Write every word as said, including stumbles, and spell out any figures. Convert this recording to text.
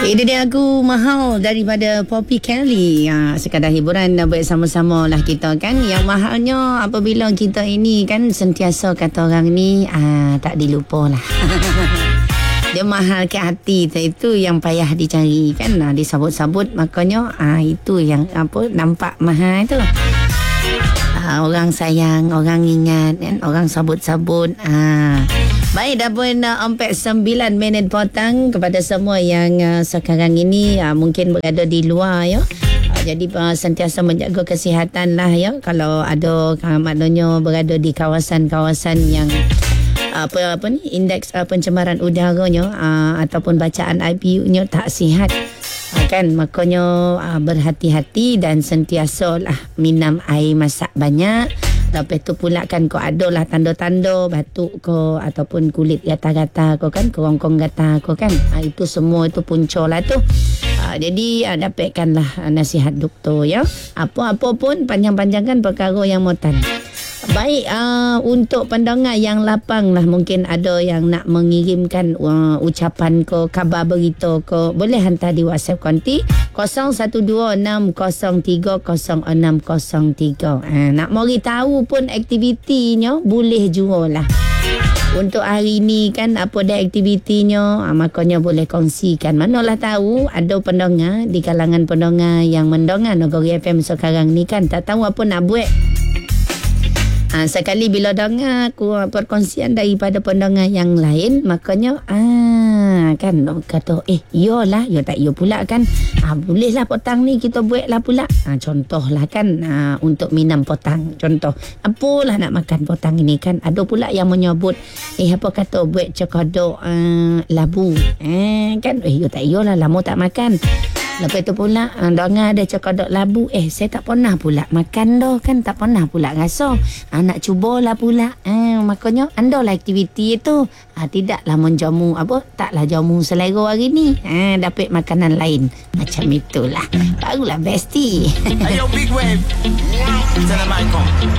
Ini dia Aku Mahal daripada Poppy Kelly. Ha, sekadar hiburan bersama-sama lah kita kan. Yang mahalnya apabila kita ini kan sentiasa kata orang ni ah, tak dilupa lah. Dia mahal ke hati tu, itu yang payah dicari kan. Ha, disabut-sabut makanya ah, itu yang apa nampak mahal tu. Ha, orang sayang, orang ingat kan, orang sabut-sabut. Ah. Baik, dah pun uh, empat sembilan minit petang kepada semua yang uh, sekarang ini uh, mungkin berada di luar ya. Uh, jadi uh, sentiasa menjaga kesihatan lah ya. Kalau ada uh, maknanya berada di kawasan-kawasan yang uh, apa apa ni indeks uh, pencemaran udaranya uh, ataupun bacaan I P U-nya tak sihat. Uh, kan makanya uh, berhati-hati dan sentiasa lah minum air masak banyak. Lepas tu pula kan kau ada lah tanda-tanda batuk kau ataupun kulit gatal-gatal kau kan, kerongkong gatal kau kan. Ha, itu semua itu punca lah tu. Ha, jadi ha, dapatkanlah nasihat doktor ya. Apa-apa pun panjang-panjangkan perkara yang mutan. Baik, uh, untuk pendengar yang lapang lah, mungkin ada yang nak mengirimkan uh, ucapan ko, khabar berita ko, boleh hantar di WhatsApp konti kosong satu dua enam kosong tiga kosong enam kosong tiga. Uh, nak mari tahu pun aktivitinya boleh juga lah. Untuk hari ni kan apa dah aktivitinya, uh, makanya boleh kongsikan. Manalah tahu ada pendengar di kalangan pendengar yang mendengar Negeri F M sekarang ni kan tak tahu apa nak buat. Ha, sekali bila dengar aku perkongsian daripada pendengar yang lain, makanya ah kan kata eh iyalah, ya tak ya pula kan. Ah bolehlah petang ni kita buatlah pula. Ah contohlah kan ah, untuk minum petang. Contoh, apalah nak makan petang ini kan. Ada pula yang menyebut eh apa kata buat cekadok ah, labu. Eh kan eh ya tak iyalah lama tak makan. Lepas tu pula dengar ada cekadok labu. Eh saya tak pernah pula makan dah kan. Tak pernah pula rasa. Ha, nak cubalah pula. Ha, makanya anda lah aktiviti itu. Ha, tidaklah menjamu apa. Taklah jamu selera hari ni. Ha, dapat makanan lain. Macam itulah. Barulah bestie. Hey yo, Big Wave. Assalamualaikum.